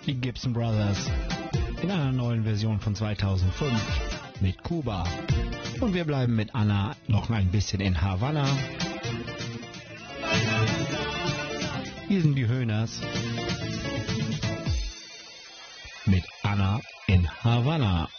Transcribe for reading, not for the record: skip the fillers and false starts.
Die Gibson Brothers in einer neuen Version von 2005 mit Kuba. Und wir bleiben mit Anna noch ein bisschen in Havanna. Hier sind die Höhners mit Anna in Havanna.